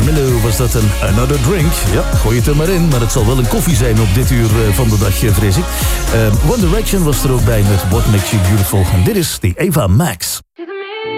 Camilo was dat een Another Drink. Ja, gooi het er maar in, maar het zal wel een koffie zijn op dit uur van de dag, vrees ik. One Direction was er ook bij met What Makes You Beautiful. En dit is de Eva Max.